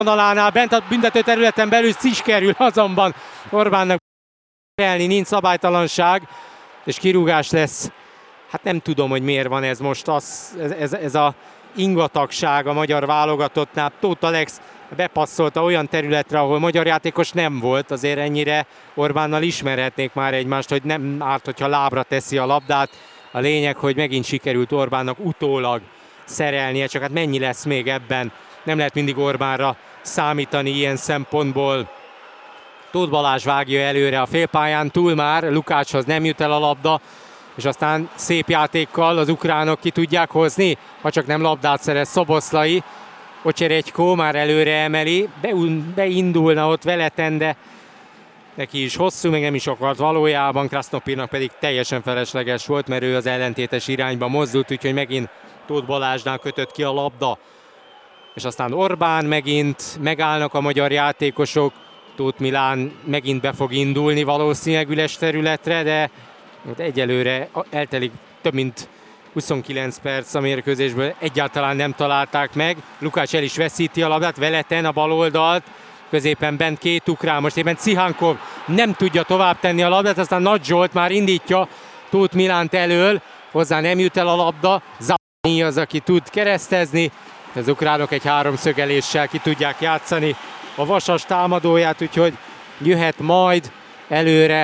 vonalánál, bent a büntető területen belül sikerül azonban Orbánnak elni, nincs szabálytalanság, és kirúgás lesz. Hát nem tudom, hogy miért van ez most, ez a ingatagság a magyar válogatottnál. Tóth Alex bepasszolta olyan területre, ahol magyar játékos nem volt, azért ennyire Orbánnal ismerhetnék már egymást, hogy nem árt, hogyha lábra teszi a labdát. A lényeg, hogy megint sikerült Orbánnak utólag szerelnie, csak hát mennyi lesz még ebben? Nem lehet mindig Orbánra számítani ilyen szempontból. Tóth Balázs vágja előre a félpályán túl már, Lukácshoz nem jut el a labda, és aztán szép játékkal az ukránok ki tudják hozni, ha csak nem labdát szerez Szoboszlai. Ocseredjko már előre emeli, beindulna ott Veleten, de neki is hosszú, meg nem is akart valójában, Krasznopirnak pedig teljesen felesleges volt, mert ő az ellentétes irányba mozdult, úgyhogy megint Tóth Balázsnál kötött ki a labda. És aztán Orbán megint, megállnak a magyar játékosok, Tóth Milán megint be fog indulni valószínűleg üres területre, de egyelőre eltelik több mint 29 perc a mérkőzésből, egyáltalán nem találták meg. Lukács el is veszíti a labdát, Veleten a bal oldalt, középen bent két ukrán, most éppen Cihankov nem tudja tovább tenni a labdát, aztán Nagy Zsolt már indítja Tóth Milánt elől, hozzá nem jut el a labda, Zabani az, aki tud keresztezni, az ukránok egy háromszögeléssel ki tudják játszani a Vasas támadóját, úgyhogy jöhet majd előre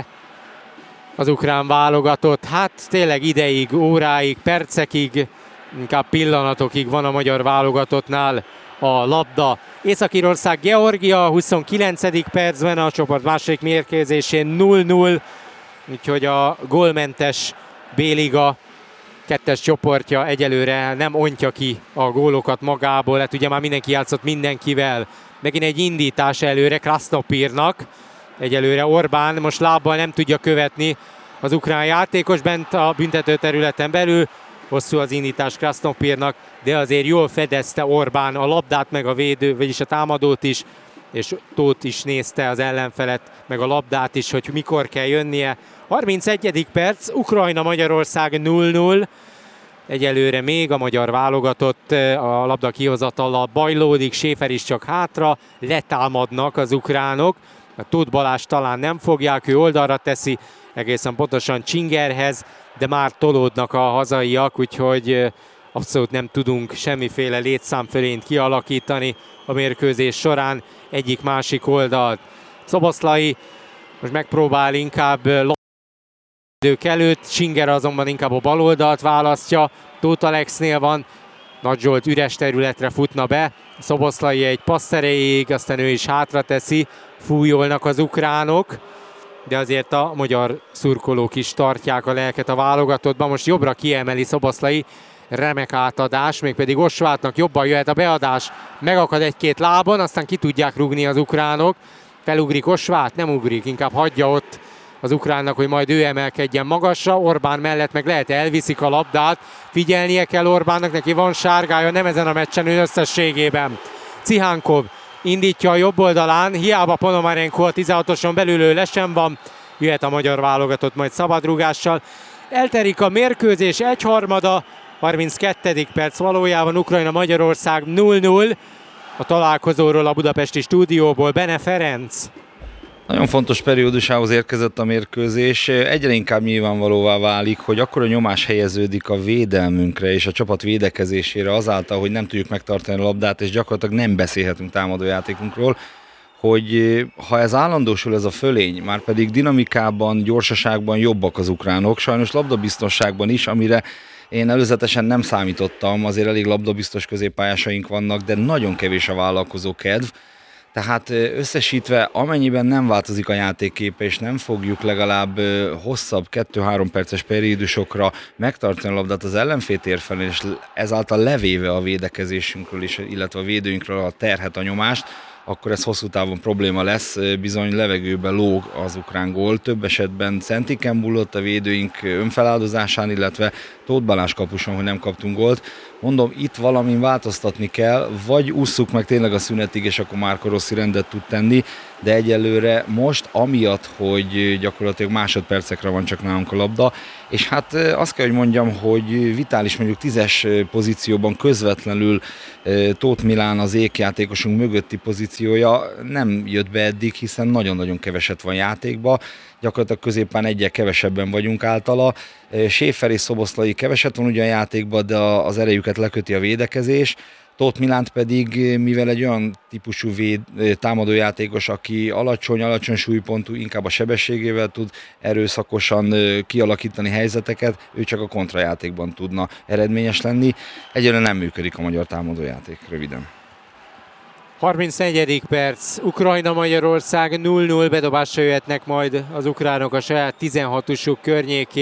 az ukrán válogatott. Hát tényleg ideig, óráig, percekig, inkább pillanatokig van a magyar válogatottnál a labda. Észak-Írország, Georgia 29. percben a csoport második mérkőzésén 0-0, úgyhogy a gólmentes B-liga kettes csoportja egyelőre nem ontja ki a gólokat magából, hát ugye már mindenki játszott mindenkivel. Megint egy indítás előre Krasznopirnak, egyelőre Orbán most lábbal nem tudja követni az ukrán játékos bent a büntető területen belül, hosszú az indítás Krasznopirnak, de azért jól fedezte Orbán a labdát, meg a védő, vagyis a támadót is, és Tóth is nézte az ellenfelet, meg a labdát is, hogy mikor kell jönnie. 31. perc, Ukrajna-Magyarország 0-0. Egyelőre még a magyar válogatott a labda kihozatallal bajlódik, Schäfer is csak hátra, letámadnak az ukránok. A Tóth Balázs talán nem fogják, ő oldalra teszi, egészen pontosan Csingerhez, de már tolódnak a hazaiak, úgyhogy abszolút nem tudunk semmiféle létszámfölényt kialakítani a mérkőzés során egyik-másik oldalt. Szoboszlai most megpróbál inkább idők előtt, Csinger azonban inkább a bal oldalt választja, Tóth Alexnél van, Nagy Zsolt üres területre futna be, Szoboszlai egy passz erejéig, aztán ő is hátra teszi, fújolnak az ukránok, de azért a magyar szurkolók is tartják a lelket a válogatottban. Most jobbra kiemeli Szoboszlai, remek átadás, mégpedig Osvátnak jobban jöhet a beadás, megakad egy-két lábon, aztán ki tudják rúgni az ukránok, felugrik Osvát, nem ugrik, inkább hagyja ott az ukránnak, hogy majd ő emelkedjen magasra, Orbán mellett meg lehet elviszik a labdát, figyelnie kell Orbánnak, neki van sárgája, nem ezen a meccsen, ő összességében. Cihankov indítja a jobb oldalán, hiába Ponomarenko a 16-oson belül ő lesen van, jöhet a magyar válogatott majd szabadrúgással. Elterik a mérkőzés egyharmada, 32. perc valójában Ukrajna-Magyarország 0-0. A találkozóról a budapesti stúdióból Bene Ferenc. Nagyon fontos periódusához érkezett a mérkőzés. Egyre inkább nyilvánvalóvá válik, hogy akkora nyomás helyeződik a védelmünkre és a csapat védekezésére azáltal, hogy nem tudjuk megtartani a labdát, és gyakorlatilag nem beszélhetünk támadójátékunkról, hogy ha ez állandósul ez a fölény, már pedig dinamikában, gyorsaságban jobbak az ukránok, sajnos labdabiztonságban is, amire én előzetesen nem számítottam, azért elég labdabiztos középpályásaink vannak, de nagyon kevés a vállalkozó kedv. Tehát összesítve, amennyiben nem változik a játékképe, és nem fogjuk legalább hosszabb 2-3 perces periódusokra megtartani a labdát az ellenfél tér felé, és ezáltal levéve a védekezésünkről, illetve a védőinkről a terhet, a nyomást, akkor ez hosszú távon probléma lesz, bizony levegőbe lóg az ukrán gól. Több esetben Szentiken múlott a védőink önfeláldozásán, illetve Tóth Balázs kapuson, hogy nem kaptunk gólt. Mondom, itt valamin változtatni kell, vagy ússzuk meg tényleg a szünetig, és akkor Márko Rossi rendet tud tenni, de egyelőre most amiatt, hogy gyakorlatilag másodpercekre van csak nálunk a labda, és hát azt kell, hogy mondjam, hogy Vitális mondjuk 10-es pozícióban közvetlenül Tóth Milán az ékjátékosunk mögötti pozíciója nem jött be eddig, hiszen nagyon-nagyon keveset van játékba, gyakorlatilag középen egyel kevesebben vagyunk általa. Schäfer és Szoboszlai keveset van ugyan játékban, de az erejüket leköti a védekezés. Tóth Milánt pedig, mivel egy olyan típusú támadójátékos, aki alacsony súlypontú, inkább a sebességével tud erőszakosan kialakítani helyzeteket, ő csak a kontrajátékban tudna eredményes lenni. Egyelőre nem működik a magyar támadójáték, röviden. 34. perc, Ukrajna-Magyarország 0-0, bedobásra jöhetnek majd az ukránok a saját 16-usuk környékén.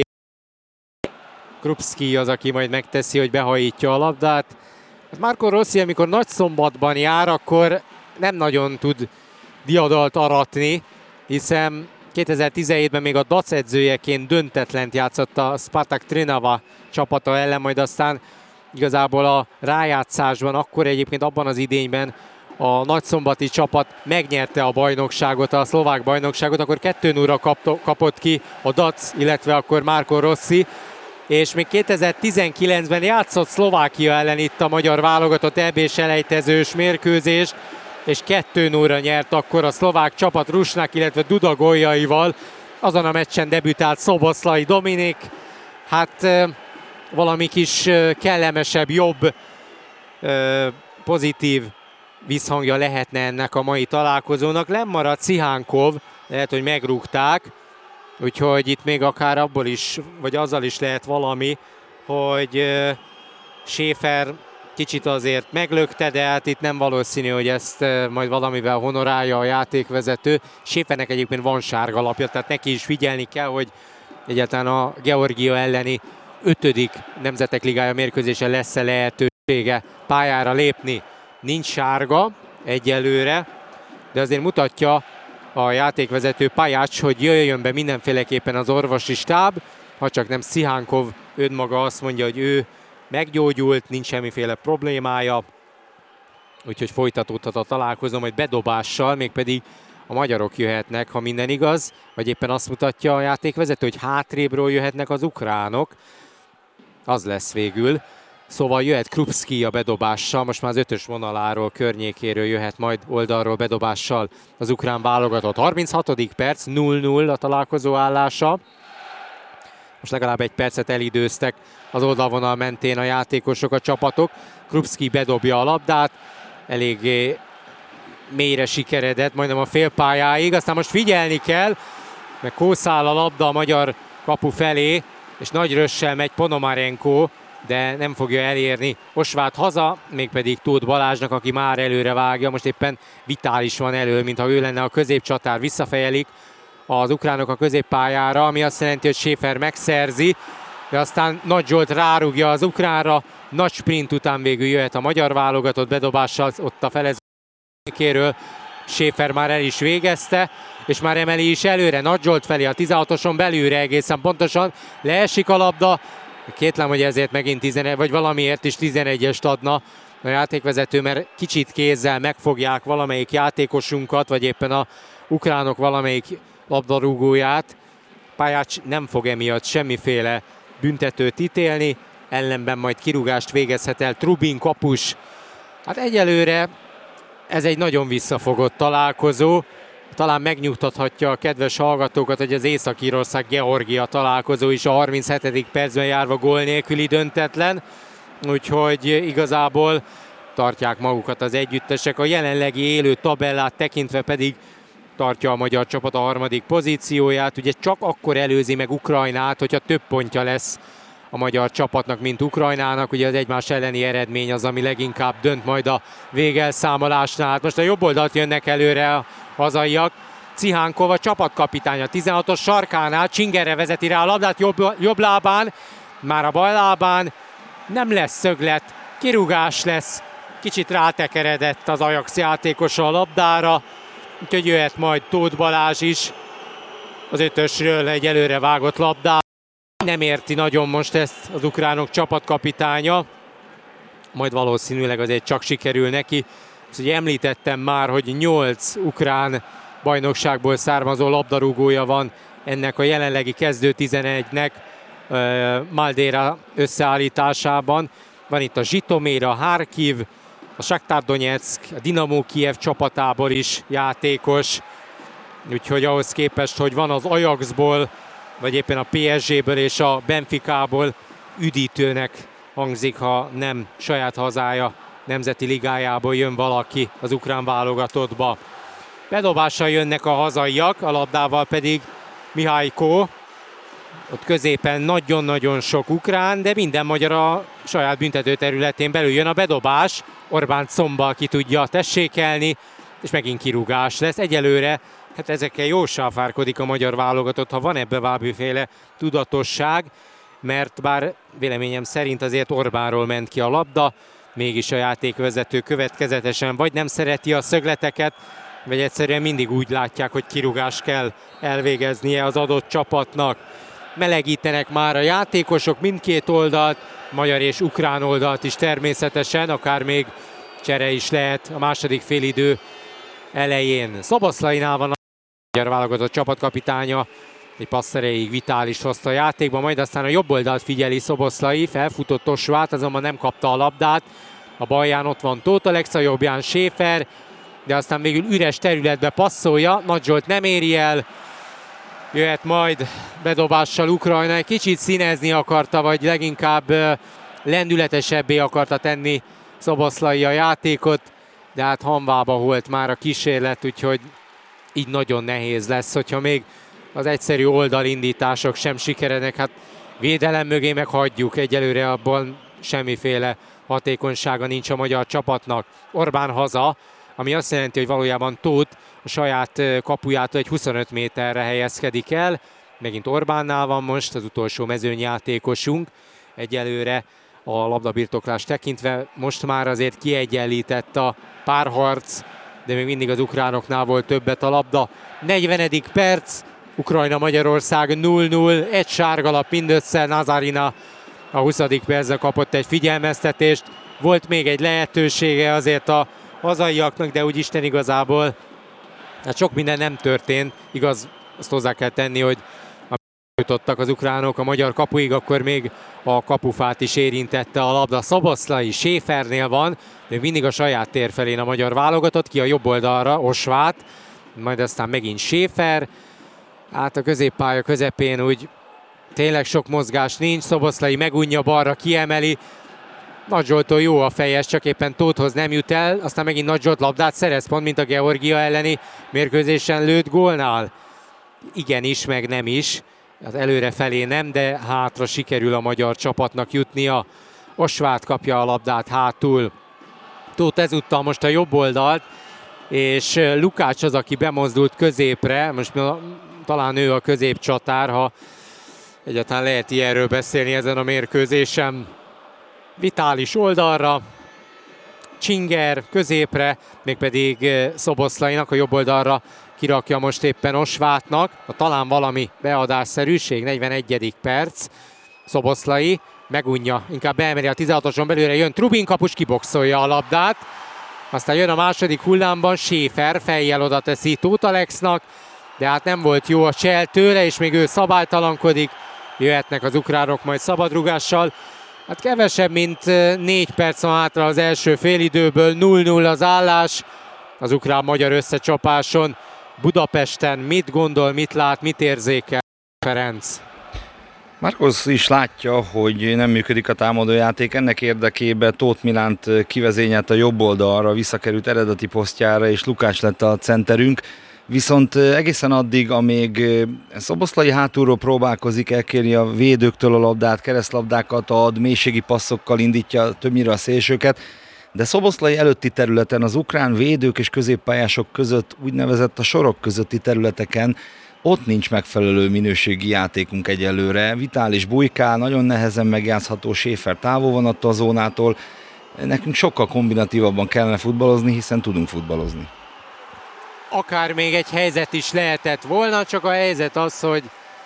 Krupski az, aki majd megteszi, hogy behajítja a labdát. Marco Rossi, amikor Nagyszombatban jár, akkor nem nagyon tud diadalt aratni, hiszen 2017-ben még a DAC edzőjeként döntetlent játszott a Spartak Trnava csapata ellen, majd aztán igazából a rájátszásban, akkor egyébként abban az idényben a nagyszombati csapat megnyerte a bajnokságot, a szlovák bajnokságot, akkor 2-0-ra kapott ki a DAC, illetve akkor Marco Rossi, és még 2019-ben játszott Szlovákia ellen itt a magyar válogatott EB-selejtezős mérkőzést, és 2-0-ra nyert akkor a szlovák csapat Rusnak, illetve Duda góljaival. Azon a meccsen debütált Szoboszlai Dominik. Hát valami kis kellemesebb, jobb, pozitív visszhangja lehetne ennek a mai találkozónak. Lemaradt Szihánkov, lehet, hogy megrúgták, úgyhogy itt még akár abból is, vagy azzal is lehet valami, hogy Schäfer kicsit azért meglökte, de hát itt nem valószínű, hogy ezt majd valamivel honorálja a játékvezető. Schäfernek egyébként van sárga lapja, tehát neki is figyelni kell, hogy egyáltalán a Georgia elleni 5. Nemzetek Ligája mérkőzésen lesz-e lehetősége pályára lépni. Nincs sárga egyelőre, de azért mutatja a játékvezető Pajács, hogy jöjjön be mindenféleképpen az orvosi stáb, ha csak nem Szihánkov önmaga azt mondja, hogy ő meggyógyult, nincs semmiféle problémája, úgyhogy folytatódhat a találkozó, majd bedobással, mégpedig a magyarok jöhetnek, ha minden igaz, vagy éppen azt mutatja a játékvezető, hogy hátrébről jöhetnek az ukránok, az lesz végül. Szóval jöhet Krupski a bedobással, most már az 5-ös vonaláról, környékéről jöhet majd oldalról bedobással az ukrán válogatott. 36. perc, 0-0 a találkozó állása. Most legalább egy percet elidőztek az oldalvonal mentén a játékosok, a csapatok. Krupski bedobja a labdát, eléggé mélyre sikeredett, majdnem a félpályáig. Aztán most figyelni kell, mert kószál a labda a magyar kapu felé, és nagy rössel megy Ponomarenko, de nem fogja elérni Osvát haza, mégpedig Tóth Balázsnak, aki már előre vágja. Most éppen Vitális van elő, mintha ő lenne a középcsatár. Visszafejelik az ukránok a középpályára, ami azt jelenti, hogy Schäfer megszerzi, de aztán Nagy Zsolt rárúgja az ukránra, nagy sprint után végül jöhet a magyar válogatott bedobással, ott a felezőkéről Schäfer már el is végezte, és már emeli is előre, Nagy Zsolt felé a 16-oson belülre egészen pontosan, leesik a labda, kétlem, hogy ezért megint 11, vagy valamiért is 11-est adna a játékvezető, mert kicsit kézzel megfogják valamelyik játékosunkat, vagy éppen a ukránok valamelyik labdarúgóját. Pajács nem fog emiatt semmiféle büntetőt ítélni, ellenben majd kirúgást végezhet el Trubin kapus. Hát egyelőre ez egy nagyon visszafogott találkozó. Talán megnyugtathatja a kedves hallgatókat, hogy az Észak-Írország-Georgia találkozó is a 37. percben járva gól nélküli döntetlen. Úgyhogy igazából tartják magukat az együttesek. A jelenlegi élő tabellát tekintve pedig tartja a magyar csapat a 3. pozícióját. Ugye csak akkor előzi meg Ukrajnát, hogyha több pontja lesz a magyar csapatnak, mint Ukrajnának. Ugye az egymás elleni eredmény az, ami leginkább dönt majd a végelszámolásnál. Hát most a jobb oldalt jönnek előre a hazaiak. Szihánkov a csapatkapitánya 16-os sarkánál, Csingerre vezeti rá a labdát jobb lábán, már a bal lábán, nem lesz szöglet, kirúgás lesz, kicsit rátekeredett az Ajax játékosa a labdára, úgyhogy jöhet majd Tóth Balázs is az 5-ösről egy előre vágott labdát. Nem érti nagyon most ezt az ukránok csapatkapitánya, majd valószínűleg azért csak sikerül neki. Ezt ugye említettem már, hogy 8 ukrán bajnokságból származó labdarúgója van ennek a jelenlegi kezdő 11-nek Madeira összeállításában. Van itt a Zsitomir, a Harkiv, a Shakhtar Donetsk, a Dinamo Kijev csapatából is játékos. Úgyhogy ahhoz képest, hogy van az Ajaxból, vagy éppen a PSG-ből és a Benficából, üdítőnek hangzik, ha nem saját hazája nemzeti ligájából jön valaki az ukrán válogatottba. Bedobással jönnek a hazaiak, a labdával pedig Mihályko. Ott középen nagyon-nagyon sok ukrán, de minden magyar a saját büntető területén belül jön a bedobás. Orbán Comba ki tudja tessékelni, és megint kirúgás lesz. Egyelőre hát ezekkel jól sáfárkodik a magyar válogatott, ha van ebbe bármiféle tudatosság, mert bár véleményem szerint azért Orbánról ment ki a labda, mégis a játékvezető következetesen vagy nem szereti a szögleteket, vagy egyszerűen mindig úgy látják, hogy kirúgást kell elvégeznie az adott csapatnak. Melegítenek már a játékosok mindkét oldalt, magyar és ukrán oldalt is természetesen, akár még csere is lehet a második félidő elején. Szoboszlainál van a magyar válogatott csapatkapitánya, egy passz erejéig Vitális hozta a játékba, majd aztán a jobb oldalt figyeli Szoboszlai, felfutott Osvát, azonban nem kapta a labdát. A balján ott van Tóth Alex, a jobbján Schäfer, de aztán végül üres területbe passzolja, Nagy Zsolt nem éri el. Jöhet majd bedobással Ukrajna, egy kicsit színezni akarta, vagy leginkább lendületesebbé akarta tenni Szoboszlai a játékot, de hát hanvába volt már a kísérlet, úgyhogy így nagyon nehéz lesz, hogyha még az egyszerű oldalindítások sem sikerednek. Hát védelem mögé meg hagyjuk, egyelőre abban semmiféle hatékonysága nincs a magyar csapatnak. Orbán haza, ami azt jelenti, hogy valójában Tóth a saját kapujától egy 25 méterre helyezkedik el. Megint Orbánnál van most az utolsó mezőnyjátékosunk. Egyelőre a labdabirtoklás tekintve most már azért kiegyenlített a párharc, de még mindig az ukránoknál volt többet a labda. 40. perc, Ukrajna-Magyarország 0-0, egy sárgalap mindössze, Nazarina a 20. percben kapott egy figyelmeztetést. Volt még egy lehetősége azért a hazaiaknak, de úgy Isten igazából hát sok minden nem történt. Igaz, azt hozzá kell tenni, hogy jutottak az ukránok a magyar kapuig, akkor még a kapufát is érintette a labda. Szoboszlai Schäfernél van, de mindig a saját tér felén a magyar válogatott, ki a jobb oldalra, Osvát, majd aztán megint Schäfer. Hát a középpálya közepén úgy tényleg sok mozgás nincs, Szoboszlai megunja balra, kiemeli. Nagy Zsoltól jó a fejes, csak éppen Tóthhoz nem jut el, aztán megint Nagy Zsolt labdát szerez, pont mint a Georgia elleni mérkőzésen lőtt gólnál. Igenis, meg nem is. Az előre felé nem, de hátra sikerül a magyar csapatnak jutnia. Osvát kapja a labdát hátul. Tóth ezúttal most a jobb oldalt, és Lukács az, aki bemozdult középre. Most talán ő a középcsatár, ha egyáltalán lehet ilyenről beszélni ezen a mérkőzésen. Vitális oldalra, Csinger középre, mégpedig Szoboszlainak a jobb oldalra kirakja most éppen Osvátnak. Talán valami beadásszerűség, 41. perc. Szoboszlai megunja, inkább beemeli a 16-oson belőle, jön Trubin, kapus kiboxolja a labdát. Aztán jön a második hullámban Schäfer, fejjel oda teszi Tóth Alexnak, de hát nem volt jó a csel tőle, és még ő szabálytalankodik. Jöhetnek az ukránok majd szabadrugással. Hát kevesebb, mint 4 perc van hátra az első félidőből, 0-0 az állás az ukrán-magyar összecsapáson. Budapesten mit gondol, mit lát, mit érzékel Ferenc? Marcos is látja, hogy nem működik a támadójáték, ennek érdekében Tóth Milánt kivezényelt a jobb oldalra, visszakerült eredeti posztjára, és Lukács lett a centerünk. Viszont egészen addig, amíg Szoboszlai hátulról próbálkozik, elkéri a védőktől a labdát, keresztlabdákat ad, mélységi passzokkal indítja többnyire a szélsőket, de Szoboszlai előtti területen, az ukrán védők és középpályások között, úgynevezett a sorok közötti területeken, ott nincs megfelelő minőségi játékunk egyelőre. Vitális bujkál, nagyon nehezen megjátszható, Schäfer távol van attól a zónától. Nekünk sokkal kombinatívabban kellene futballozni, hiszen tudunk futballozni. Akár még egy helyzet is lehetett volna, csak a helyzet az, hogy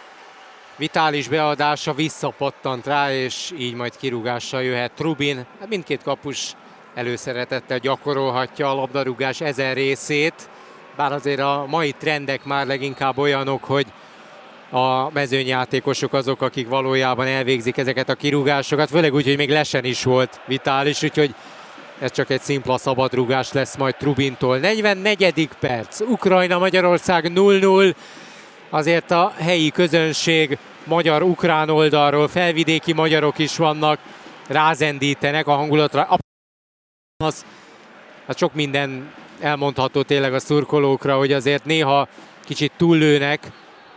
Vitális beadása visszapattant rá, és így majd kirúgással jöhet Trubin. Hát mindkét kapus előszeretettel gyakorolhatja a labdarúgás ezen részét, bár azért a mai trendek már leginkább olyanok, hogy a mezőnyjátékosok azok, akik valójában elvégzik ezeket a kirúgásokat, főleg úgy, hogy még lesen is volt Vitális, úgyhogy ez csak egy szimpla szabadrúgás lesz majd Trubintól. 44. perc, Ukrajna-Magyarország 0-0. Azért a helyi közönség magyar-ukrán oldalról, felvidéki magyarok is vannak, rázendítenek a hangulatra. Hát sok minden elmondható tényleg a szurkolókra, hogy azért néha kicsit túllőnek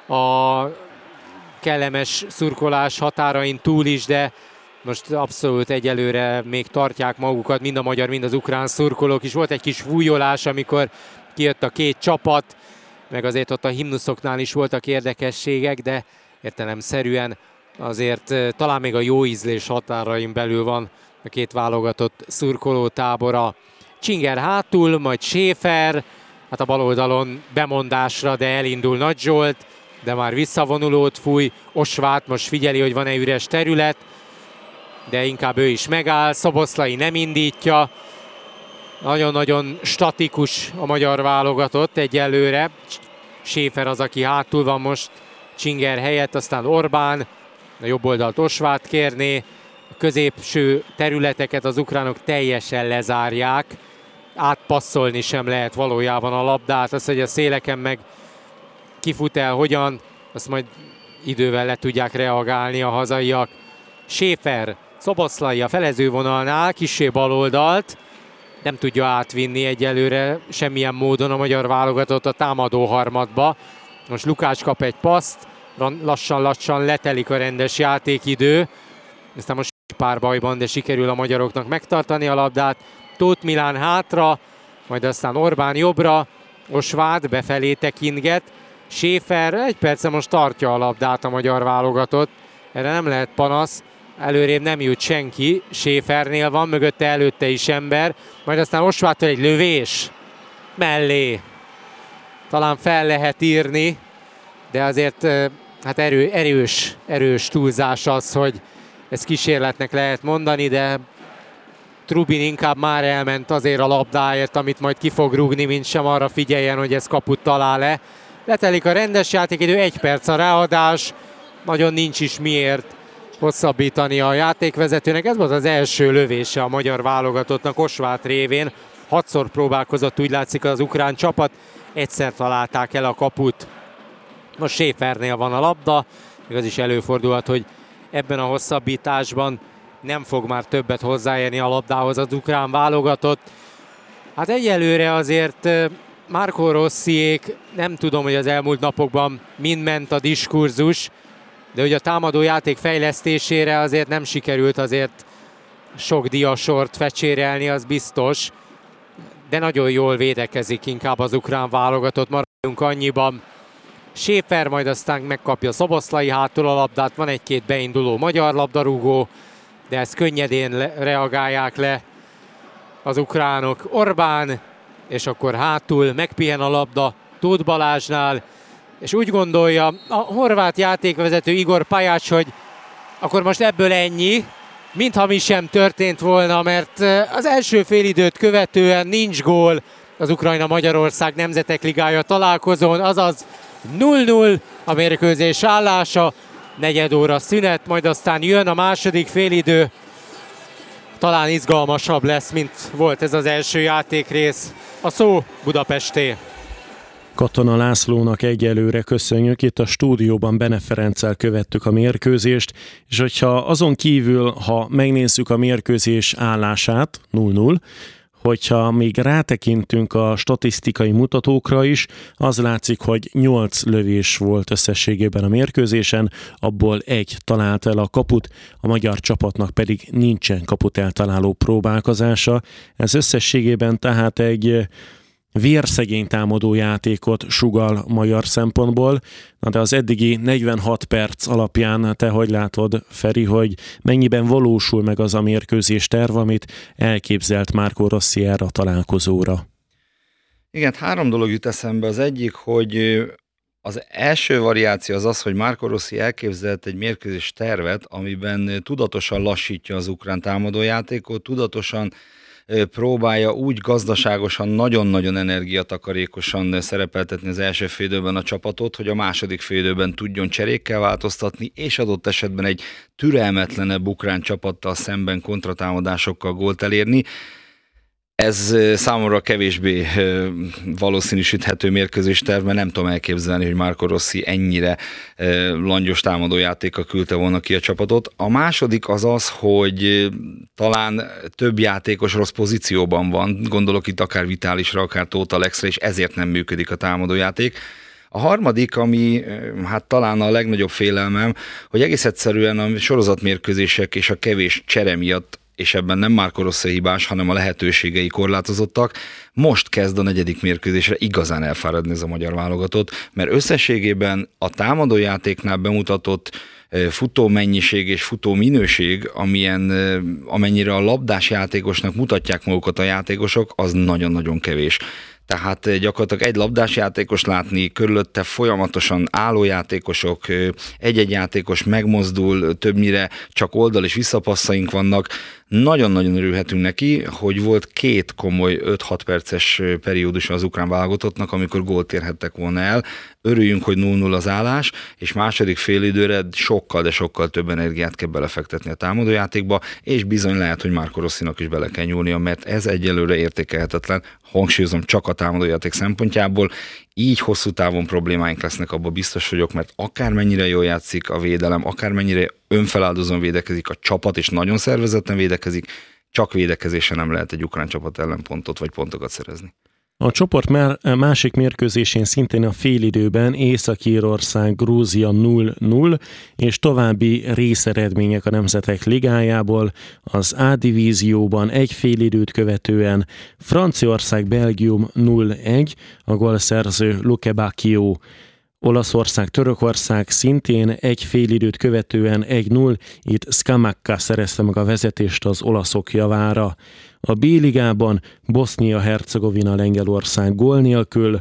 a kellemes szurkolás határain túl is, de most abszolút egyelőre még tartják magukat, mind a magyar, mind az ukrán szurkolók is. Volt egy kis fújolás, amikor kijött a két csapat, meg azért ott a himnuszoknál is voltak érdekességek, de értelemszerűen azért talán még a jó ízlés határain belül van a két válogatott szurkolótábora. Csinger hátul, majd Schäfer, hát a bal oldalon bemondásra, de elindul Nagy Zsolt, de már visszavonulót fúj. Osváth most figyeli, hogy van-e üres terület, de inkább ő is megáll. Szoboszlai nem indítja. Nagyon-nagyon statikus a magyar válogatott egyelőre. Schäfer az, aki hátul van most Csinger helyett, aztán Orbán, a jobb oldalt Osváth kérné. A középső területeket az ukránok teljesen lezárják. Átpasszolni sem lehet valójában a labdát. Az, hogy a széleken meg kifut el hogyan, azt majd idővel le tudják reagálni a hazaiak. Schäfer, Szoboszlai a felezővonalnál, kissé baloldalt, nem tudja átvinni egyelőre semmilyen módon a magyar válogatott a támadó harmadba. Most Lukács kap egy paszt, lassan-lassan letelik a rendes játékidő. Aztán most pár bajban, de sikerül a magyaroknak megtartani a labdát. Tóth Milán hátra, majd aztán Orbán jobbra, Osváth befelé tekintget. Schäfer egy perce most tartja a labdát a magyar válogatott. Erre nem lehet panasz. Előrébb nem jut senki, Schäfernél van, mögötte előtte is ember, majd aztán Osváthtól egy lövés mellé. Talán fel lehet írni, de azért hát erős túlzás az, hogy ezt kísérletnek lehet mondani, de Trubin inkább már elment azért a labdáért, amit majd ki fog rúgni, mint sem arra figyeljen, hogy ez kaput talál-e. Letelik a rendes játékidő, 1 perc a ráadás, nagyon nincs is miért hosszabbítani a játékvezetőnek. Ez volt az első lövése a magyar válogatottnak Osváth révén. 6-szor próbálkozott, úgy látszik, az ukrán csapat. Egyszer találták el a kaput. Most Schäfernél van a labda. Még az is előfordulhat, hogy ebben a hosszabbításban nem fog már többet hozzáérni a labdához az ukrán válogatott. Hát egyelőre azért Marco Rossiék, nem tudom, hogy az elmúlt napokban mind ment a diskurzus, de hogy a támadó játék fejlesztésére azért nem sikerült azért sok diasort fecsérelni, az biztos. De nagyon jól védekezik inkább az ukrán válogatott, maradjunk annyiban. Schäfer majd aztán megkapja Szoboszlai hátul a labdát, van egy-két beinduló magyar labdarúgó, de ezt könnyedén reagálják le az ukránok. Orbán, és akkor hátul megpihen a labda Tóth Balázsnál, és úgy gondolja a horvát játékvezető Igor Pajács, hogy akkor most ebből ennyi, mintha mi sem történt volna, mert az első félidőt követően nincs gól az Ukrajna-Magyarország Nemzetek Ligája találkozón, azaz 0-0 a mérkőzés állása, negyed óra szünet, majd aztán jön a második félidő, talán izgalmasabb lesz, mint volt ez az első játékrész. A szó Budapesté. Katona Lászlónak egyelőre köszönjük. Itt a stúdióban Bene Ferenccel követtük a mérkőzést, és hogyha azon kívül, ha megnézzük a mérkőzés állását, 0-0, hogyha még rátekintünk a statisztikai mutatókra is, az látszik, hogy 8 lövés volt összességében a mérkőzésen, abból 1 talált el a kaput, a magyar csapatnak pedig nincsen kaput eltaláló próbálkozása. Ez összességében tehát egy vérszegény támadó játékot sugall magyar szempontból. Na de az eddigi 46 perc alapján te hogy látod, Feri, hogy mennyiben valósul meg az a mérkőzés terv, amit elképzelt Marco Rossi erre a találkozóra? Igen, 3 dolog jut eszembe. Az egyik, hogy az első variáció az, hogy Marco Rossi elképzelt egy mérkőzés tervet, amiben tudatosan lassítja az ukrán támadójátékot, tudatosan próbálja úgy gazdaságosan, nagyon-nagyon energiatakarékosan szerepeltetni az első félidőben a csapatot, hogy a második félidőben tudjon cserékkel változtatni, és adott esetben egy türelmetlenebb ukrán csapattal szemben kontratámadásokkal gólt elérni. Ez számomra kevésbé valószínűsíthető mérkőzésterv, mert nem tudom elképzelni, hogy Marco Rossi ennyire langyos támadójátékkal küldte volna ki a csapatot. A második az, hogy talán több játékos rossz pozícióban van, gondolok itt akár Vitálisra, akár Tóth Alexre, és ezért nem működik a támadójáték. A harmadik, ami hát talán a legnagyobb félelmem, hogy egész egyszerűen a sorozatmérkőzések és a kevés csere miatt, és ebben nem Marco Rossi hibás, hanem a lehetőségei korlátozottak, most kezd a negyedik mérkőzésre igazán elfáradni ez a magyar válogatott, mert összességében a támadójátéknál bemutatott futó mennyiség és futó minőség, amennyire a labdás játékosnak mutatják magukat a játékosok, az nagyon-nagyon kevés. Tehát gyakorlatilag egy labdás játékos látni, körülötte folyamatosan álló játékosok, egy-egy játékos megmozdul, többnyire csak oldal és visszapasszaink vannak. Nagyon-nagyon örülhetünk neki, hogy volt 2 komoly 5-6 perces periódus az ukrán válogatottnak, amikor gólt érhettek volna el. Örüljünk, hogy 0-0 az állás, és második félidőre sokkal, de sokkal több energiát kell belefektetni a támadójátékba, és bizony lehet, hogy Marco Rossinak is bele kell nyúlnia, mert ez egyelőre értékelhetetlen, hangsúlyozom, csak a támadójáték szempontjából. Így hosszú távon problémáink lesznek, abban biztos vagyok, mert akármennyire jól játszik a védelem, akármennyire önfeláldozóan védekezik a csapat, és nagyon szervezetten védekezik, csak védekezésen nem lehet egy ukrán csapat ellen pontot vagy pontokat szerezni. A csoport másik mérkőzésén szintén a félidőben Észak-Írország, Grúzia 0-0, és további részeredmények a Nemzetek Ligájából. Az A divízióban egy félidőt követően Franciaország, Belgium 0-1, a gólszerző Luke Bacchio. Olaszország, Törökország szintén egy félidőt követően 1-0, itt Scamacca szerezte meg a vezetést az olaszok javára. A B-ligában Bosznia-Hercegovina, Lengyelország gól nélkül,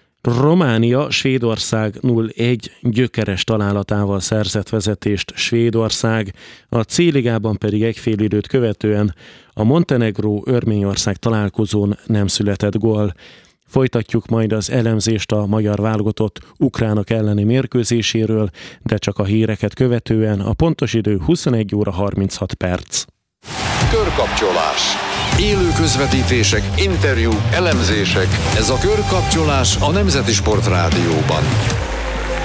Románia, Svédország 0-1 gyökeres találatával szerzett vezetést Svédország, a C-ligában pedig egy félidőt követően a Montenegró-Örményország találkozón nem született gól. Folytatjuk majd az elemzést a magyar válogatott ukránok elleni mérkőzéséről, de csak a híreket követően. A pontos idő 21 óra 36 perc. Körkapcsolás. Élő közvetítések, interjúk, elemzések. Ez a Körkapcsolás a Nemzeti Sport Rádióban.